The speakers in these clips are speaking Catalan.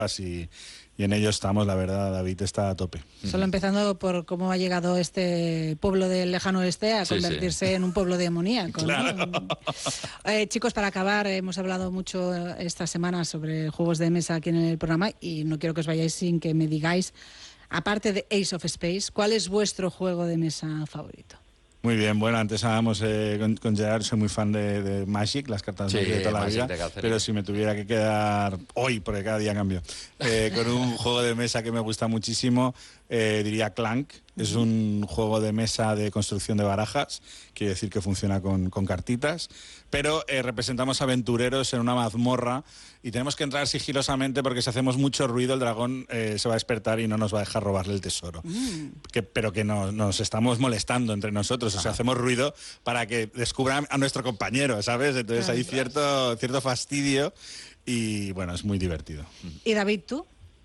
y en ello estamos, la verdad. David está a tope. Solo empezando por cómo ha llegado este pueblo del lejano oeste a convertirse en un pueblo demoníaco, Claro. ¿no? Chicos, para acabar, hemos hablado mucho esta semana sobre juegos de mesa aquí en el programa y no quiero que os vayáis sin que me digáis, aparte de Ace of Space, ¿cuál es vuestro juego de mesa favorito? Muy bien, bueno, antes hablábamos con Gerard, soy muy fan de Magic, las cartas de toda la vida, pero si me tuviera que quedar hoy, porque cada día cambio, con un juego de mesa que me gusta muchísimo, diría Clank. Es un juego de mesa de construcción de barajas, quiere decir que funciona con cartitas, pero representamos aventureros en una mazmorra y tenemos que entrar sigilosamente porque si hacemos mucho ruido el dragón se va a despertar y no nos va a dejar robarle el tesoro. Pero que nos estamos molestando entre nosotros, o sea, hacemos ruido para que descubran a nuestro compañero, ¿sabes? Entonces hay cierto fastidio y bueno, es muy divertido. ¿Y David, tú?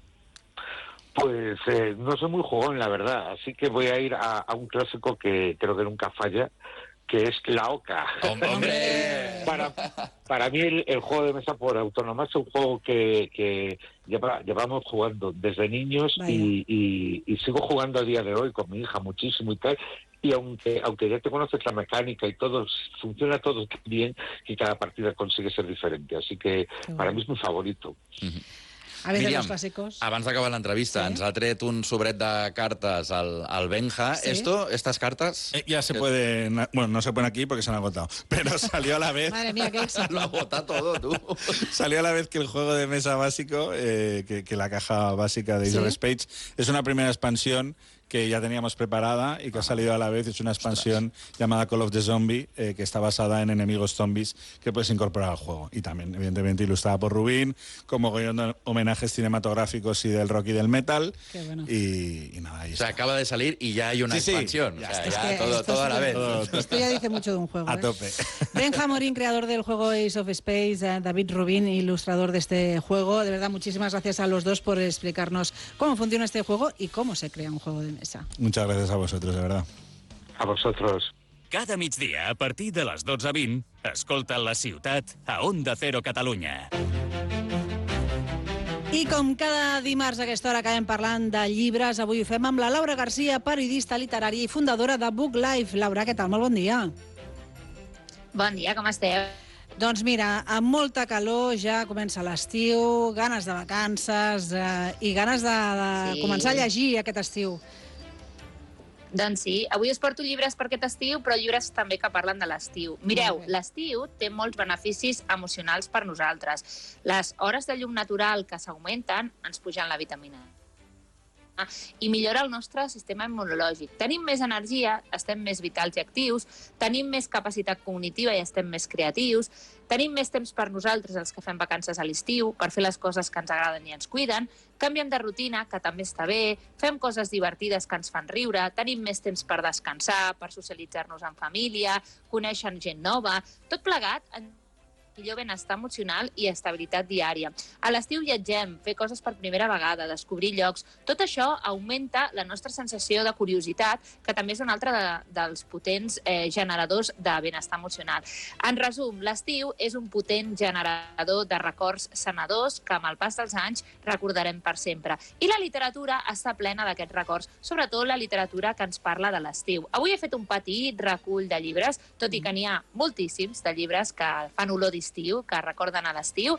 Pues no soy muy jugón, la verdad, así que voy a ir a un clásico que creo que nunca falla, que es la Oca. ¡Hombre! Para mí el juego de mesa por autonomía es un juego que llevamos jugando desde niños y sigo jugando a día de hoy con mi hija muchísimo y tal. Y aunque ya te conoces la mecánica y todo, funciona todo tan bien que cada partida consigue ser diferente. Así que para mí es mi favorito. A veces Míriam, los clásicos. abans d'acabar l'entrevista, ens ha tret un sobret de cartes al Benja. Sí. Estas cartas... Ya se puede, bueno, no se pone aquí porque se han agotado, pero salió a la vez. Madre mía, qué éxito. Lo agota todo, tú. Salió a la vez que el juego de mesa básico, que la caja básica de Ace of Spades, es una primera expansión que ya teníamos preparada y que ha salido a la vez. Es una expansión llamada Call of the Zombie, que está basada en enemigos zombies que puedes incorporar al juego. Y también, evidentemente, ilustrada por Rubín, como homenajes cinematográficos y del rock y del metal. Qué bueno. Y nada, ahí O sea, está. acaba de salir y ya hay una expansión. Ya o sea, está. ya todo a la vez. Esto ya dice mucho de un juego. A tope. Benja Morín, creador del juego Ace of Space, David Rubín, ilustrador de este juego. De verdad, muchísimas gracias a los dos por explicarnos cómo funciona este juego y cómo se crea un juego de mesa. Muchas gracias a vosotros, de verdad. A vosotros. Cada migdia, a partir de les 12:20, escolta La Ciutat a Onda Cero Catalunya. I com cada dimarts a aquesta hora acabem parlant de llibres, avui ho fem amb la Laura Garcia, periodista literària i fundadora de Book Life. Laura, què tal? Molt bon dia. Bon dia, com esteu? Doncs mira, amb molta calor, ja comença l'estiu, ganes de vacances i ganes de començar a llegir aquest estiu. Doncs sí, avui us porto llibres per aquest estiu, però llibres també que parlen de l'estiu. Mireu, l'estiu té molts beneficis emocionals per nosaltres. Les hores de llum natural que s'augmenten ens pugen la vitamina i millora el nostre sistema immunològic. Tenim més energia, estem més vitals i actius, tenim més capacitat cognitiva i estem més creatius, tenim més temps per nosaltres, els que fem vacances a l'estiu, per fer les coses que ens agraden i ens cuiden, canviem de rutina, que també està bé, fem coses divertides que ens fan riure, tenim més temps per descansar, per socialitzar-nos en família, conèixer gent nova, tot plegat millor benestar emocional i estabilitat diària. A l'estiu viatgem, fer coses per primera vegada, descobrir llocs. Tot això augmenta la nostra sensació de curiositat, que també és un altre dels potents generadors de benestar emocional. En resum, l'estiu és un potent generador de records sanadors que amb el pas dels anys recordarem per sempre. I la literatura està plena d'aquests records, sobretot la literatura que ens parla de l'estiu. Avui he fet un petit recull de llibres, tot i que n'hi ha moltíssims de llibres que fan olor d'estiu, que recorden a l'estiu,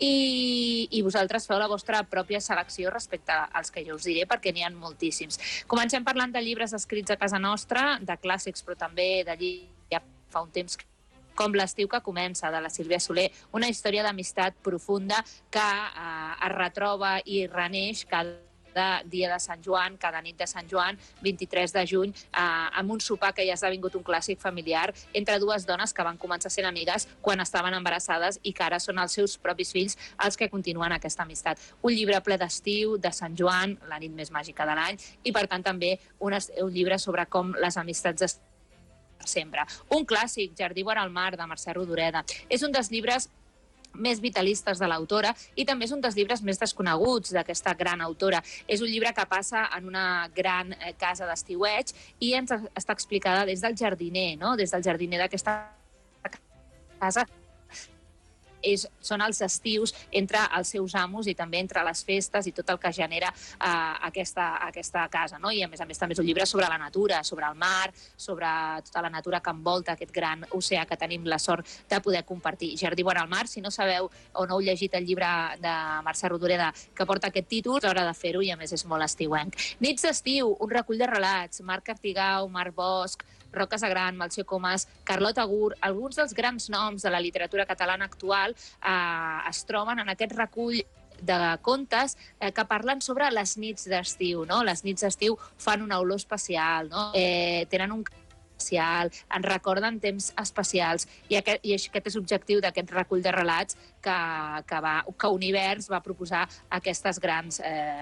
i vosaltres feu la vostra pròpia selecció respecte als que jo us diré, perquè n'hi ha moltíssims. Comencem parlant de llibres escrits a casa nostra, de clàssics, però també de llibres ja fa un temps, com L'estiu que comença, de la Sílvia Soler, una història d'amistat profunda que es retroba i reneix cada dia de Sant Joan, cada nit de Sant Joan, 23 de juny, amb un sopar que ja ha esdevingut un clàssic familiar entre dues dones que van començar sent amigues quan estaven embarassades i que ara són els seus propis fills els que continuen aquesta amistat. Un llibre ple d'estiu, de Sant Joan, la nit més màgica de l'any, i per tant també un llibre sobre com les amistats sempre. Un clàssic, Jardí vora el mar, de Mercè Rodoreda. És un dels llibres més vitalistes de l'autora i també és un dels llibres més desconeguts d'aquesta gran autora. És un llibre que passa en una gran casa d'estiueig i ens està explicada des del jardiner, no? Des del jardiner d'aquesta casa. són els estius entre els seus amos i també entre les festes i tot el que genera aquesta casa, no? I a més també és un llibre sobre la natura, sobre el mar, sobre tota la natura que envolta aquest gran oceà que tenim la sort de poder compartir. Jardí vora el mar, si no sabeu o no heu llegit el llibre de Mercè Rodoreda que porta aquest títol, és hora de fer-ho i a més és molt estiuenc. Nits d'estiu, un recull de relats, Marc Artigau, Marc Bosch, Roc Casagran, Melcior Comas, Carlota Agur, alguns dels grans noms de la literatura catalana actual es troben en aquest recull de contes que parlen sobre les nits d'estiu, no? Les nits d'estiu fan una olor especial, no? Tenen un especial, ens recorden temps especials i aquest és l'objectiu d'aquest recull de relats que Univers va proposar aquestes grans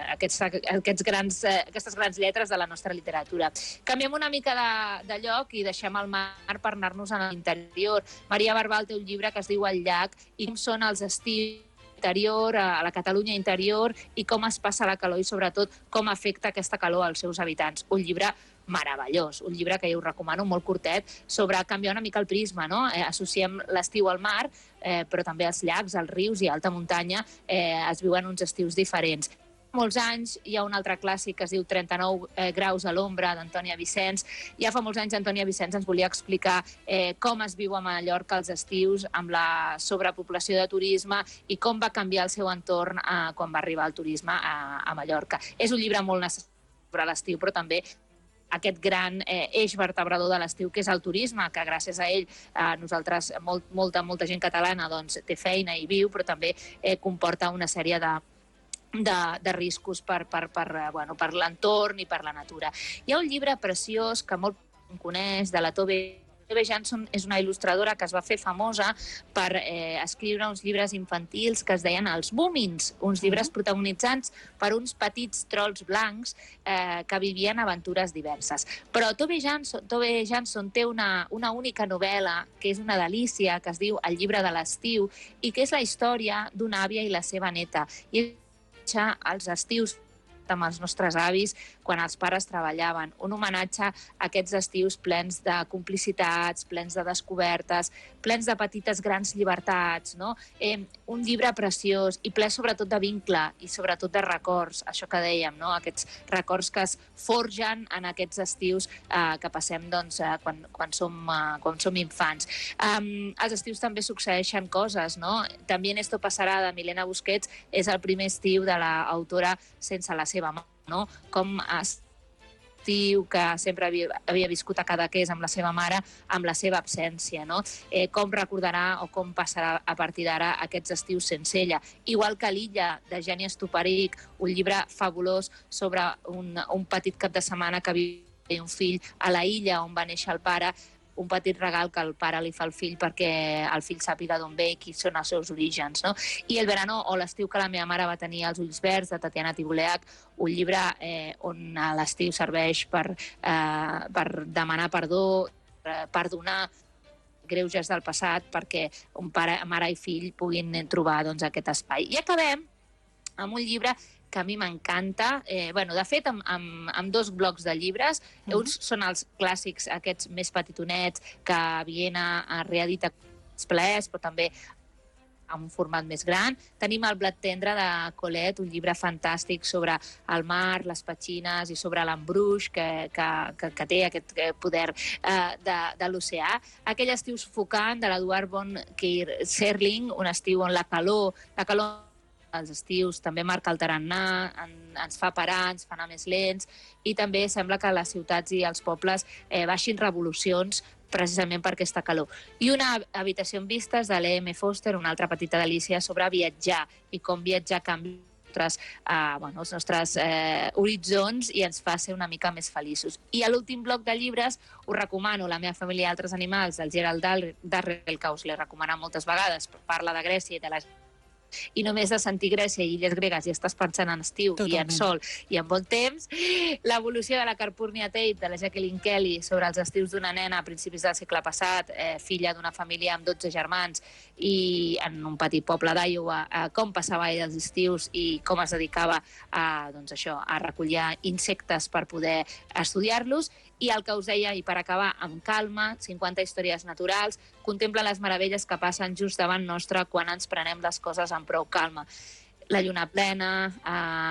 lletres de la nostra literatura. Canviem una mica de lloc i deixem el mar per anar-nos a l'interior. Maria Barbal té un llibre que es diu El llac i com són els estius interior, a la Catalunya interior i com es passa la calor i sobretot com afecta aquesta calor als seus habitants. Un llibre meravellós, un llibre que jo us recomano, molt curtet, sobre canviar una mica el prisma, no? Associem l'estiu al mar, però també als llacs, als rius i a alta muntanya es viuen uns estius diferents. Molts anys hi ha un altre clàssic que es diu 39 graus a l'ombra, d'Antònia Vicens. Ja fa molts anys Antònia Vicens ens volia explicar com es viu a Mallorca els estius amb la sobrepoblació de turisme i com va canviar el seu entorn quan va arribar el turisme a Mallorca. És un llibre molt necessari sobre l'estiu, però també aquest gran eix vertebrador de l'estiu, que és el turisme, que gràcies a ell nosaltres, molta gent catalana té feina i viu, però també comporta una sèrie de riscos per l'entorn i per la natura. Hi ha un llibre preciós que molt coneix, de la Tove Jansson, és una il·lustradora que es va fer famosa per escriure uns llibres infantils que es deien Els Múmins, uns llibres protagonitzats per uns petits trols blancs que vivien aventures diverses. Però Tove Jansson té una única novel·la, que és una delícia, que es diu El llibre de l'estiu, i que és la història d'una àvia i la seva neta. I als estius amb els nostres avis quan els pares treballaven. Un homenatge a aquests estius plens de complicitats, plens de descobertes, plens de petites grans llibertats, no? Un llibre preciós i ple sobretot de vincle i sobretot de records, això que dèiem, no? Aquests records que es forgen en aquests estius que passem quan som infants. Als estius també succeeixen coses, no? També en Esto passarà, de Milena Busquets, és el primer estiu de l'autora sense la seva mare, no? Com estiu que sempre havia viscut a Cadaqués amb la seva mare, amb la seva absència, no? Com recordarà o com passarà a partir d'ara aquests estius sense ella. Igual que L'illa, de Geni Estuparic, un llibre fabulós sobre un petit cap de setmana que viu un fill a la illa on va néixer el pare, un petit regal que el pare li fa al fill perquè el fill sàpiga d'on ve i qui són els seus orígens, no? I El verano o l'estiu que la meva mare va tenir els ulls verds, de Tatiana Tibuleac, un llibre on l'estiu serveix per demanar perdó, per perdonar greuges del passat perquè un pare, mare i fill puguin trobar aquest espai. I acabem amb un llibre que a mi m'encanta. De fet, amb dos blocs de llibres. Uns són els clàssics, aquests més petitonets, que Viena ha reeditat plaers, però també en un format més gran. Tenim El blat tendre, de Colette, un llibre fantàstic sobre el mar, les petxines i sobre l'embruix que té aquest poder de l'oceà. Aquell estiu sufocant, de l'Eduard von Serling, un estiu on la calor als estius també marca el tarannà, ens fa parar, ens fa anar més lents, i també sembla que a les ciutats i als pobles baixin revolucions precisament per aquesta calor. I Una habitació amb vistes, de l'E.M. Foster, una altra petita delícia sobre viatjar i com viatjar canvia els nostres horitzons i ens fa ser una mica més feliços. I a l'últim bloc de llibres us recomano La meva família i altres animals, del Gerald Darrell, que us l'he recomanat moltes vegades, parla de Grècia i de la i només de sentir Grècia i illes gregues i estàs pensant en estiu i en sol i en bon temps. L'evolució de la Calpurnia Tate, de la Jacqueline Kelly, sobre els estius d'una nena a principis del segle passat, filla d'una família amb 12 germans i en un petit poble d'Iowa, com passava ell els estius i com es dedicava a recollir insectes per poder estudiar-los. I el que us deia, i per acabar, amb calma, 50 històries naturals, contemplen les meravelles que passen just davant nostre quan ens prenem les coses amb prou calma. La lluna plena,